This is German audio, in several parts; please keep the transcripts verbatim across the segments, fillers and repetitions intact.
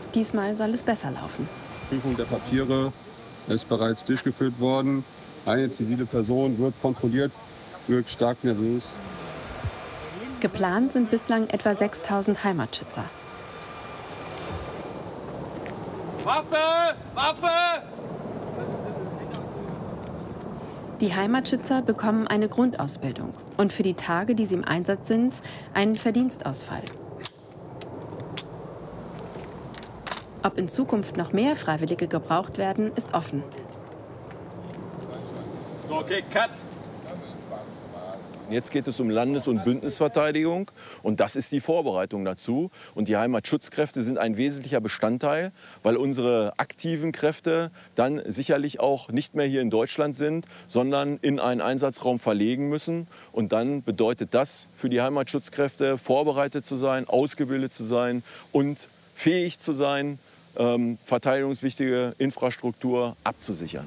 Diesmal soll es besser laufen. Die Prüfung der Papiere ist bereits durchgeführt worden. Eine zivile Person wird kontrolliert, wirkt stark nervös. Geplant sind bislang etwa sechstausend Heimatschützer. Waffe! Waffe! Die Heimatschützer bekommen eine Grundausbildung und für die Tage, die sie im Einsatz sind, einen Verdienstausfall. Ob in Zukunft noch mehr Freiwillige gebraucht werden, ist offen. So, okay, cut! Jetzt geht es um Landes- und Bündnisverteidigung und das ist die Vorbereitung dazu. Und die Heimatschutzkräfte sind ein wesentlicher Bestandteil, weil unsere aktiven Kräfte dann sicherlich auch nicht mehr hier in Deutschland sind, sondern in einen Einsatzraum verlegen müssen. Und dann bedeutet das für die Heimatschutzkräfte, vorbereitet zu sein, ausgebildet zu sein und fähig zu sein, ähm, verteidigungswichtige Infrastruktur abzusichern.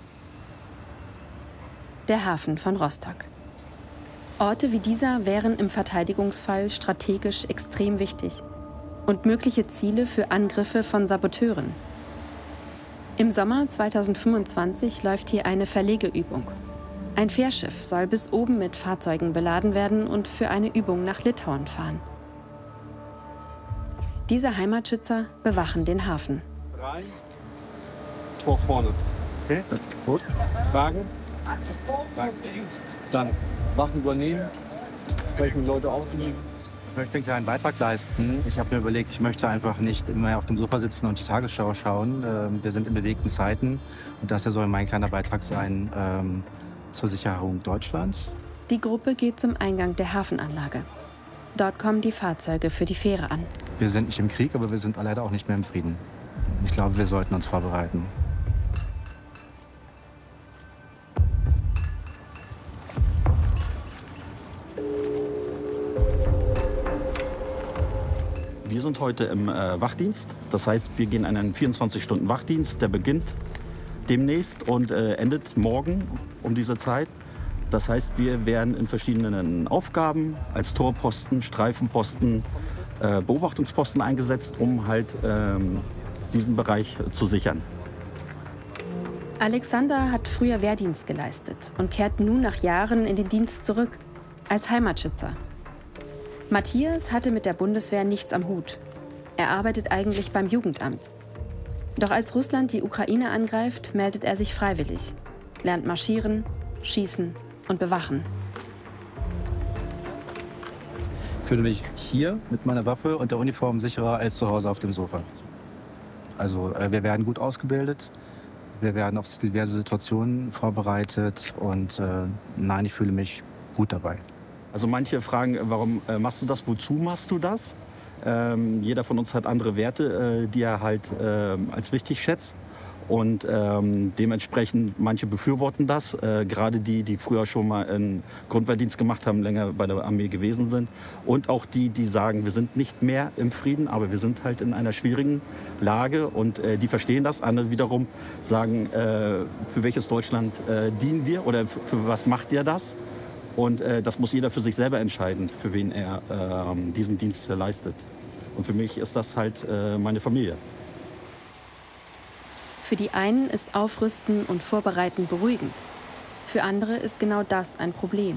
Der Hafen von Rostock. Orte wie dieser wären im Verteidigungsfall strategisch extrem wichtig und mögliche Ziele für Angriffe von Saboteuren. Im Sommer zweitausendfünfundzwanzig läuft hier eine Verlegeübung. Ein Fährschiff soll bis oben mit Fahrzeugen beladen werden und für eine Übung nach Litauen fahren. Diese Heimatschützer bewachen den Hafen. Rein, Tor vorne. Okay, gut. Fragen? Dann Wachen übernehmen, sprechen Leute ausnehmen. Ich möchte einen kleinen Beitrag leisten. Ich habe mir überlegt, ich möchte einfach nicht immer auf dem Sofa sitzen und die Tagesschau schauen. Wir sind in bewegten Zeiten und das soll mein kleiner Beitrag sein ähm, zur Sicherung Deutschlands. Die Gruppe geht zum Eingang der Hafenanlage. Dort kommen die Fahrzeuge für die Fähre an. Wir sind nicht im Krieg, aber wir sind leider auch nicht mehr im Frieden. Ich glaube, wir sollten uns vorbereiten. Wir sind heute im äh, Wachdienst. Das heißt, wir gehen einen vierundzwanzig Stunden Wachdienst. Der beginnt demnächst und äh, endet morgen um diese Zeit. Das heißt, wir werden in verschiedenen Aufgaben als Torposten, Streifenposten, äh, Beobachtungsposten eingesetzt, um halt ähm, diesen Bereich zu sichern. Alexander hat früher Wehrdienst geleistet und kehrt nun nach Jahren in den Dienst zurück, als Heimatschützer. Matthias hatte mit der Bundeswehr nichts am Hut. Er arbeitet eigentlich beim Jugendamt. Doch als Russland die Ukraine angreift, meldet er sich freiwillig, lernt marschieren, schießen und bewachen. Ich fühle mich hier mit meiner Waffe und der Uniform sicherer als zu Hause auf dem Sofa. Also äh, wir werden gut ausgebildet, wir werden auf diverse Situationen vorbereitet und äh, nein, ich fühle mich gut dabei. Also manche fragen, warum äh, machst du das, wozu machst du das? Ähm, jeder von uns hat andere Werte, äh, die er halt äh, als wichtig schätzt. Und ähm, dementsprechend, manche befürworten das, äh, gerade die, die früher schon mal einen Grundwehrdienst gemacht haben, länger bei der Armee gewesen sind. Und auch die, die sagen, wir sind nicht mehr im Frieden, aber wir sind halt in einer schwierigen Lage. Und äh, die verstehen das. Andere wiederum sagen, äh, für welches Deutschland äh, dienen wir oder für was macht ihr das? Und äh, das muss jeder für sich selber entscheiden, für wen er äh, diesen Dienst leistet. Und für mich ist das halt äh, meine Familie. Für die einen ist Aufrüsten und Vorbereiten beruhigend. Für andere ist genau das ein Problem.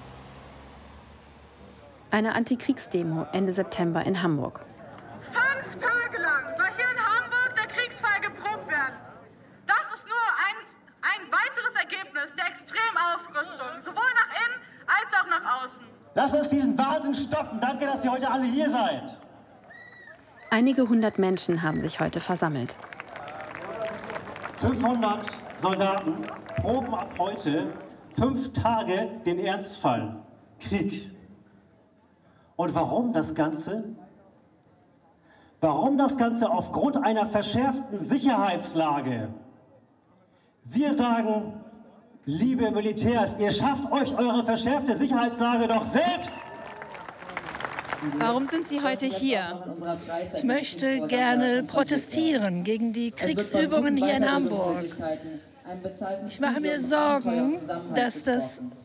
Eine Antikriegsdemo Ende September in Hamburg. Fünf Tage lang soll hier in Hamburg der Kriegsfall geprobt werden. Das ist nur ein, ein weiteres Ergebnis der Extremaufrüstung, sowohl nach innen als auch nach außen. Lasst uns diesen Wahnsinn stoppen. Danke, dass ihr heute alle hier seid. Einige hundert Menschen haben sich heute versammelt. fünfhundert Soldaten proben ab heute fünf Tage den Ernstfall Krieg. Und warum das Ganze? Warum das Ganze? Aufgrund einer verschärften Sicherheitslage. Wir sagen, liebe Militärs, ihr schafft euch eure verschärfte Sicherheitslage doch selbst. Warum sind Sie heute hier? Ich möchte gerne protestieren gegen die Kriegsübungen hier in Hamburg. Ich mache mir Sorgen, dass das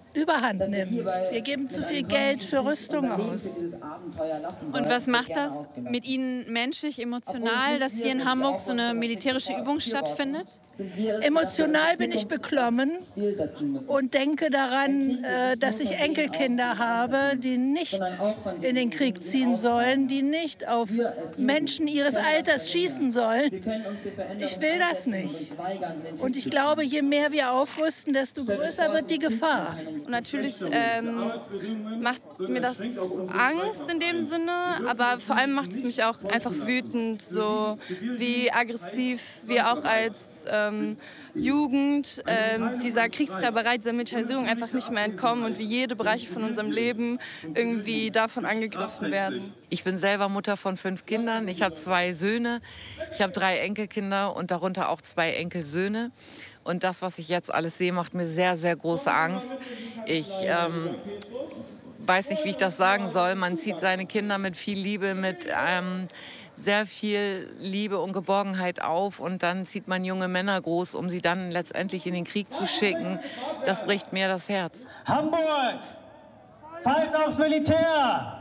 Überhand nimmt. Wir geben zu viel Geld für Rüstung aus. Und was macht das mit Ihnen menschlich, emotional, dass hier in Hamburg so eine militärische Übung stattfindet? Emotional bin ich beklommen und denke daran, dass ich Enkelkinder habe, die nicht in den Krieg ziehen sollen, die nicht auf Menschen ihres Alters schießen sollen. Ich will das nicht. Und ich glaube, je mehr wir aufrüsten, desto größer wird die Gefahr. Und natürlich ähm, macht mir das Angst in dem Sinne, aber vor allem macht es mich auch einfach wütend, so wie aggressiv wir auch als ähm, Jugend ähm, dieser Kriegstreiberei, dieser Militarisierung einfach nicht mehr entkommen und wie jede Bereiche von unserem Leben irgendwie davon angegriffen werden. Ich bin selber Mutter von fünf Kindern. Ich habe zwei Söhne, ich habe drei Enkelkinder und darunter auch zwei Enkelsöhne. Und das, was ich jetzt alles sehe, macht mir sehr, sehr große Angst. Ich ähm, weiß nicht, wie ich das sagen soll. Man zieht seine Kinder mit viel Liebe, mit ähm, sehr viel Liebe und Geborgenheit auf. Und dann zieht man junge Männer groß, um sie dann letztendlich in den Krieg zu schicken. Das bricht mir das Herz. Hamburg! Pfeift aufs Militär!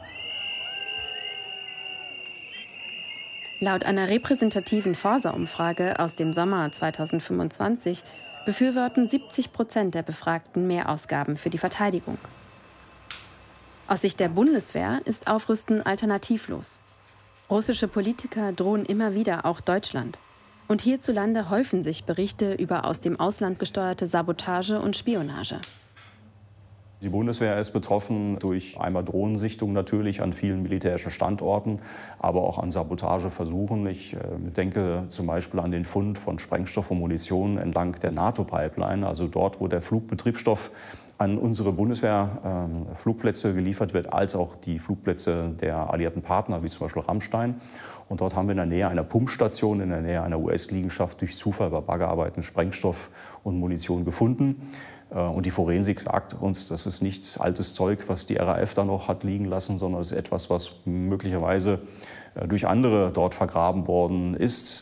Laut einer repräsentativen Forsa-Umfrage aus dem Sommer zweitausendfünfundzwanzig befürworten siebzig Prozent der Befragten Mehrausgaben für die Verteidigung. Aus Sicht der Bundeswehr ist Aufrüsten alternativlos. Russische Politiker drohen immer wieder auch Deutschland. Und hierzulande häufen sich Berichte über aus dem Ausland gesteuerte Sabotage und Spionage. Die Bundeswehr ist betroffen durch einmal Drohnensichtungen natürlich an vielen militärischen Standorten, aber auch an Sabotageversuchen. Ich äh, denke zum Beispiel an den Fund von Sprengstoff und Munition entlang der NATO-Pipeline, also dort, wo der Flugbetriebsstoff an unsere Bundeswehr-Flugplätze äh, geliefert wird, als auch die Flugplätze der alliierten Partner, wie zum Beispiel Rammstein. Und dort haben wir in der Nähe einer Pumpstation, in der Nähe einer U S-Liegenschaft durch Zufall bei Baggerarbeiten Sprengstoff und Munition gefunden. Und die Forensik sagt uns, das ist nicht altes Zeug, was die R A F da noch hat liegen lassen, sondern es ist etwas, was möglicherweise durch andere dort vergraben worden ist.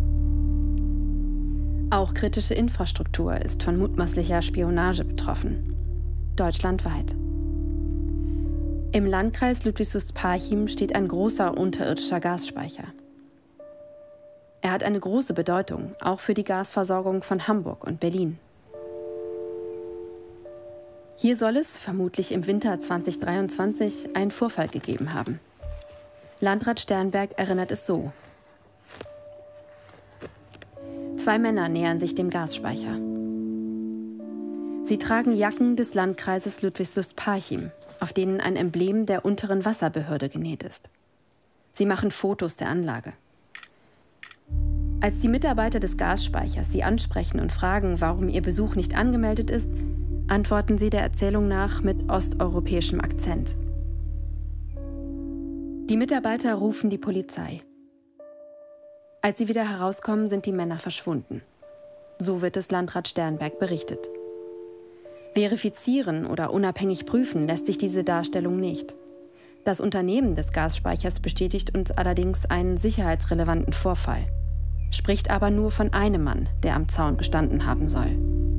Auch kritische Infrastruktur ist von mutmaßlicher Spionage betroffen. Deutschlandweit. Im Landkreis Ludwigslust-Parchim steht ein großer unterirdischer Gasspeicher. Er hat eine große Bedeutung, auch für die Gasversorgung von Hamburg und Berlin. Hier soll es, vermutlich im Winter zweitausenddreiundzwanzig, einen Vorfall gegeben haben. Landrat Sternberg erinnert es so. Zwei Männer nähern sich dem Gasspeicher. Sie tragen Jacken des Landkreises Ludwigslust-Parchim, auf denen ein Emblem der unteren Wasserbehörde genäht ist. Sie machen Fotos der Anlage. Als die Mitarbeiter des Gasspeichers sie ansprechen und fragen, warum ihr Besuch nicht angemeldet ist, antworten sie der Erzählung nach mit osteuropäischem Akzent. Die Mitarbeiter rufen die Polizei. Als sie wieder herauskommen, sind die Männer verschwunden. So wird es Landrat Sternberg berichtet. Verifizieren oder unabhängig prüfen lässt sich diese Darstellung nicht. Das Unternehmen des Gasspeichers bestätigt uns allerdings einen sicherheitsrelevanten Vorfall, spricht aber nur von einem Mann, der am Zaun gestanden haben soll.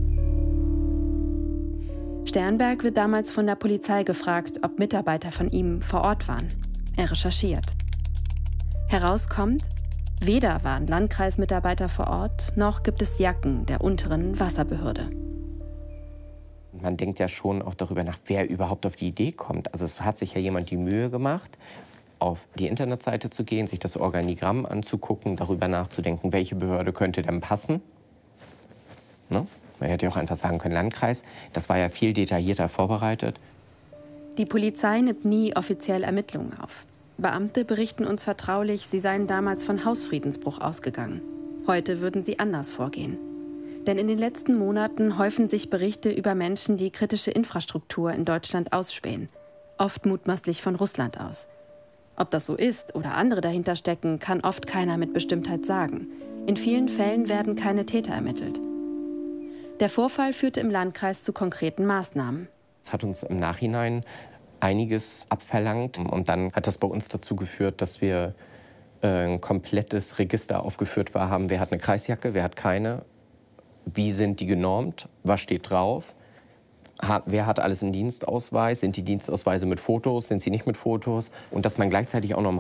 Sternberg wird damals von der Polizei gefragt, ob Mitarbeiter von ihm vor Ort waren. Er recherchiert. Herauskommt, weder waren Landkreismitarbeiter vor Ort, noch gibt es Jacken der unteren Wasserbehörde. Man denkt ja schon auch darüber nach, wer überhaupt auf die Idee kommt. Also es hat sich ja jemand die Mühe gemacht, auf die Internetseite zu gehen, sich das Organigramm anzugucken, darüber nachzudenken, welche Behörde könnte denn passen. Ne? Man hätte ja auch einfach sagen können, Landkreis. Das war ja viel detaillierter vorbereitet. Die Polizei nimmt nie offiziell Ermittlungen auf. Beamte berichten uns vertraulich, sie seien damals von Hausfriedensbruch ausgegangen. Heute würden sie anders vorgehen. Denn in den letzten Monaten häufen sich Berichte über Menschen, die kritische Infrastruktur in Deutschland ausspähen. Oft mutmaßlich von Russland aus. Ob das so ist oder andere dahinter stecken, kann oft keiner mit Bestimmtheit sagen. In vielen Fällen werden keine Täter ermittelt. Der Vorfall führte im Landkreis zu konkreten Maßnahmen. Es hat uns im Nachhinein einiges abverlangt. Und dann hat das bei uns dazu geführt, dass wir äh, ein komplettes Register aufgeführt haben. Wer hat eine Kreisjacke, wer hat keine? Wie sind die genormt? Was steht drauf? hat, wer hat alles einen Dienstausweis, sind die Dienstausweise mit Fotos, sind sie nicht mit Fotos und dass man gleichzeitig auch noch